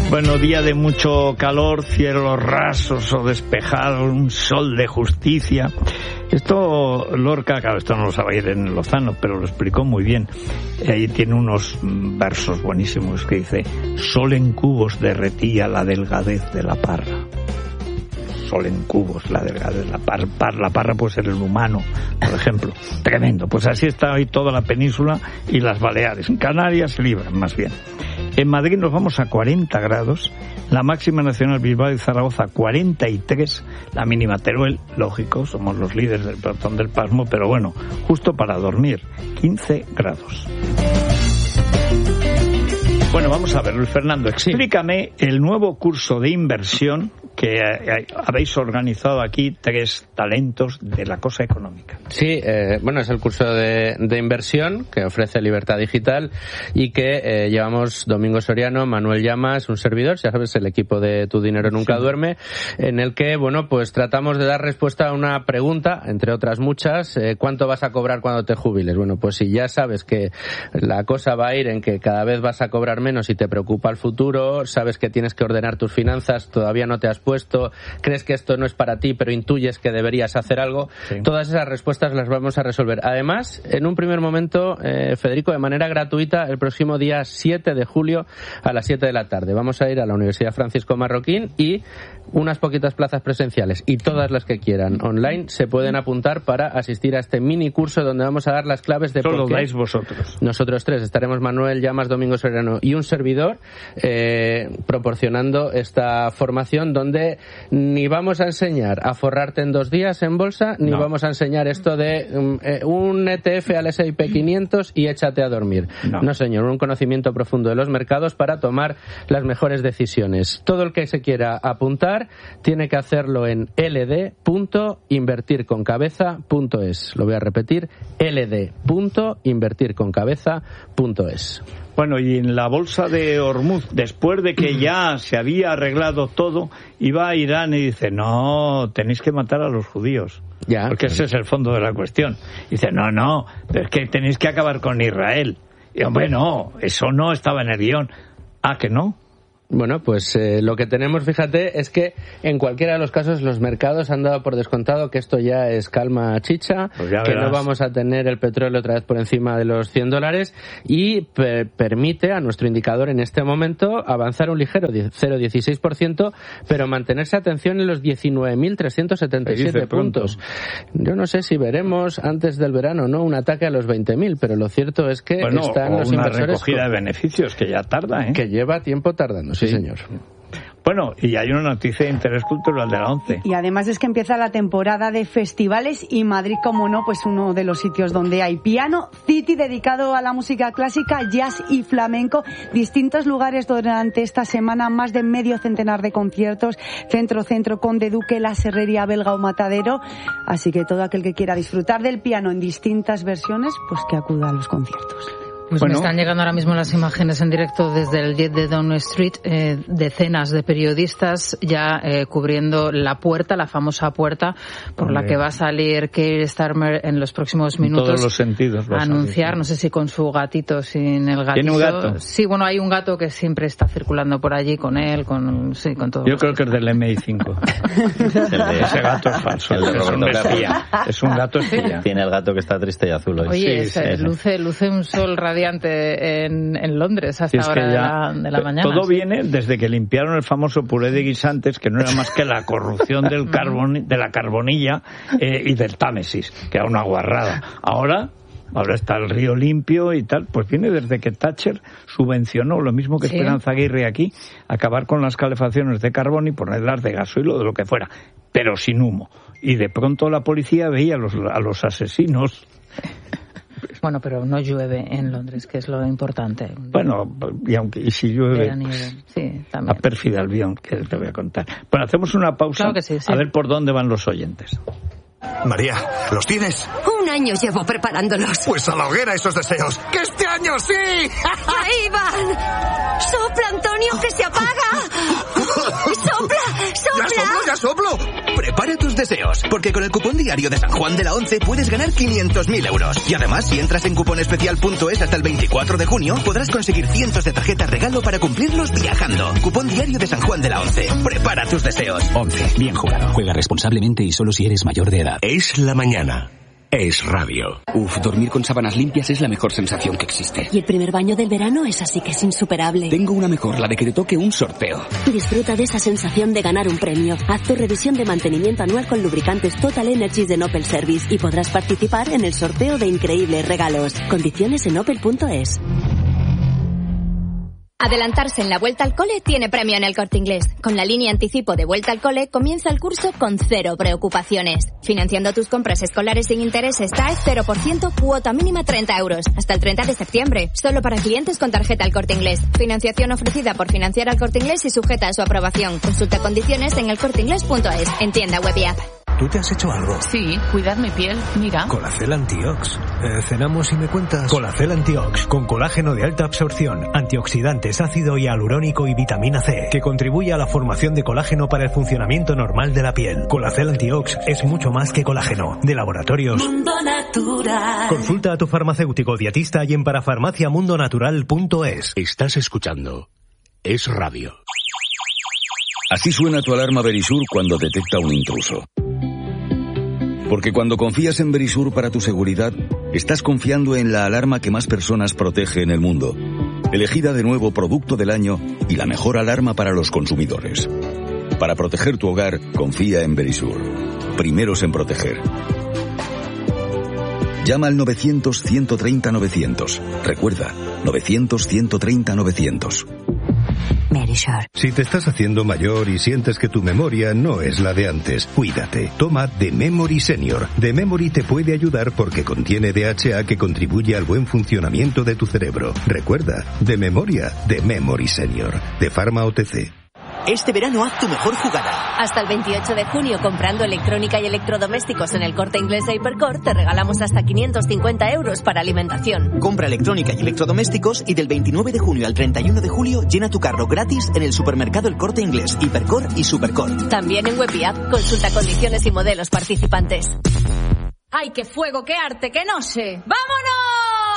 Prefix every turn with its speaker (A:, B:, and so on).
A: Bueno, día de mucho calor, cielos rasos o despejados, un sol de justicia. Esto Lorca, claro, esto no lo sabe ir en Lozano, pero lo explicó muy bien. Ahí tiene unos versos buenísimos que dice: sol en cubos derretía la delgadez de la parra. Sol en cubos, la delgadez de la parra. La parra puede ser el humano, por ejemplo. Tremendo. Pues así está hoy toda la península y las Baleares. En Canarias se libran, más bien. En Madrid nos vamos a 40 grados, la máxima nacional Bilbao y Zaragoza 43, la mínima Teruel, lógico, somos los líderes del pelotón del pasmo, pero bueno, justo para dormir, 15 grados. Bueno, vamos a ver, Luis Fernando, explícame el nuevo curso de inversión que habéis organizado aquí, 3 talentos de la cosa económica.
B: Sí, bueno, es el curso de inversión que ofrece Libertad Digital y que llevamos Domingo Soriano, Manuel Llamas, un servidor, ya sabes, el equipo de Tu Dinero Nunca Duerme, en el que, bueno, pues tratamos de dar respuesta a una pregunta, entre otras muchas, ¿cuánto vas a cobrar cuando te jubiles? Bueno, pues si ya sabes que la cosa va a ir en que cada vez vas a cobrar menos y te preocupa el futuro, sabes que tienes que ordenar tus finanzas, todavía no te has puesto, crees que esto no es para ti, pero intuyes que deberías hacer algo, todas esas respuestas las vamos a resolver. Además, en un primer momento, Federico, de manera gratuita, el próximo día 7 de julio a las 7 de la tarde. Vamos a ir a la Universidad Francisco Marroquín y unas poquitas plazas presenciales y todas las que quieran online se pueden apuntar para asistir a este mini curso donde vamos a dar las claves de
A: Solo
B: por qué.
A: dais vosotros.
B: Nosotros 3 estaremos, Manuel Llamas, Domingo Soriano y un servidor, proporcionando esta formación donde ni vamos a enseñar a forrarte en 2 días en bolsa, ni vamos a enseñar esto de un ETF al S&P 500 y échate a dormir. No, señor, un conocimiento profundo de los mercados para tomar las mejores decisiones. Todo el que se quiera apuntar tiene que hacerlo en ld.invertirconcabeza.es. Lo voy a repetir, ld.invertirconcabeza.es.
A: Bueno, y en la bolsa de Hormuz, después de que ya se había arreglado todo, iba a Irán y dice, no, tenéis que matar a los judíos. Ya, porque ese es el fondo de la cuestión. Dice, no, pero es que tenéis que acabar con Israel. Y hombre, no, eso no estaba en el guión. ¿Ah, que no?
B: Bueno, pues lo que tenemos, fíjate, es que en cualquiera de los casos los mercados han dado por descontado que esto ya es calma chicha, pues que no vamos a tener el petróleo otra vez por encima de los $100 y permite a nuestro indicador en este momento avanzar un ligero 0,16%, pero mantenerse, atención, en los 19.377 puntos. Yo no sé si veremos antes del verano un ataque a los 20.000, pero lo cierto es que están los inversores...
A: una recogida de beneficios que ya tarda,
B: que lleva tiempo tardando. Sí, señor.
A: Bueno, y hay una noticia de interés cultural de la ONCE.
C: Y además es que empieza la temporada de festivales y Madrid, como no, pues uno de los sitios donde hay Piano City, dedicado a la música clásica, jazz y flamenco. Distintos lugares durante esta semana, más de medio centenar de conciertos, Centro, Conde Duque, La Serrería Belga o Matadero. Así que todo aquel que quiera disfrutar del piano en distintas versiones, pues que acuda a los conciertos.
D: Pues me están llegando ahora mismo las imágenes en directo desde el 10 de Downing Street, decenas de periodistas ya cubriendo la puerta, la famosa puerta por la que va a salir Keir Starmer en los próximos minutos.
A: En todos los sentidos.
D: A anunciar, no sé si con su gatito, sin el gatito.
A: ¿Tiene un gato?
D: Sí, bueno, hay un gato que siempre está circulando por allí con él, con todo.
A: Yo creo que es del MI5. Ese gato es falso. Es un espía. Es un gato espía.
E: Tiene el gato que está triste y azul hoy.
D: Oye, luce un sol radiante en Londres hasta ahora de la mañana.
A: Todo viene desde que limpiaron el famoso puré de guisantes, que no era más que la corrupción de la carbonilla y del Támesis, que era una guarrada. Ahora está el río limpio y tal, pues viene desde que Thatcher subvencionó, lo mismo que Esperanza Aguirre aquí, acabar con las calefacciones de carbón y ponerlas de gasoil o de lo que fuera, pero sin humo. Y de pronto la policía veía a los asesinos.
D: Bueno, pero no llueve en Londres, que es lo importante.
A: Bueno, y si llueve,
D: sí, también.
A: A pérfida Albión, que te voy a contar. Bueno, hacemos una pausa,
D: claro que sí.
A: A ver por dónde van los oyentes.
F: María, ¿los tienes?
G: 1 año llevo preparándolos.
F: Pues a la hoguera esos deseos. ¡Que este año sí!
G: ¡Ahí van! ¡Sopla, Antonio, que se apaga! ¡Sopla!
F: ¡Ya soplo! ¡Prepara tus
H: deseos, porque con el cupón diario de San Juan de la Once puedes ganar 500.000 euros. Y además, si entras en cuponespecial.es hasta el 24 de junio, podrás conseguir cientos de tarjetas regalo para cumplirlos viajando. Cupón diario de San Juan de la Once. Prepara tus deseos.
I: 11. Bien jugado. Juega responsablemente y solo si eres mayor de edad.
J: Es la mañana. Es radio.
I: Dormir con sábanas limpias es la mejor sensación que existe.
K: Y el primer baño del verano es así que es insuperable.
I: Tengo una mejor, la de que te toque un sorteo.
K: Disfruta de esa sensación de ganar un premio. Haz tu revisión de mantenimiento anual con lubricantes Total Energies de Opel Service y podrás participar en el sorteo de increíbles regalos. Condiciones en opel.es.
L: Adelantarse en la vuelta al cole tiene premio en El Corte Inglés. Con la línea anticipo de vuelta al cole comienza el curso con 0 preocupaciones. Financiando tus compras escolares sin intereses TAE 0%, cuota mínima 30 euros. Hasta el 30 de septiembre. Solo para clientes con tarjeta El Corte Inglés. Financiación ofrecida por Financiar al Corte Inglés y sujeta a su aprobación. Consulta condiciones en elcorteinglés.es. En tienda web y app.
J: ¿Tú te has hecho algo?
M: Sí, cuidar mi piel, mira.
J: Colacel Antiox. Cenamos y me cuentas. Colacel Antiox, con colágeno de alta absorción, antioxidantes, ácido hialurónico y vitamina C, que contribuye a la formación de colágeno para el funcionamiento normal de la piel. Colacel Antiox es mucho más que colágeno. De Laboratorios
G: Mundo Natural.
J: Consulta a tu farmacéutico dietista y en parafarmaciamundonatural.es.
N: Estás escuchando Es Radio.
O: Así suena tu alarma Verisur cuando detecta un intruso. Porque cuando confías en Verisur para tu seguridad, estás confiando en la alarma que más personas protege en el mundo. Elegida de nuevo Producto del Año y la mejor alarma para los consumidores. Para proteger tu hogar, confía en Verisur. Primeros en proteger. Llama al 900-130-900. Recuerda, 900-130-900.
P: Si te estás haciendo mayor y sientes que tu memoria no es la de antes, cuídate. Toma The Memory Senior. The Memory te puede ayudar porque contiene DHA que contribuye al buen funcionamiento de tu cerebro. Recuerda, de memoria, The Memory Senior. De Pharma OTC.
Q: Este verano haz tu mejor jugada.
R: Hasta el 28 de junio, comprando electrónica y electrodomésticos en El Corte Inglés e Hipercor, te regalamos hasta 550 euros para alimentación.
Q: Compra electrónica y electrodomésticos y del 29 de junio al 31 de julio llena tu carro gratis en el supermercado El Corte Inglés, Hipercor y Supercor.
R: También en web y app. Consulta condiciones y modelos participantes.
S: ¡Ay, qué fuego, qué arte, qué no sé! ¡Vámonos!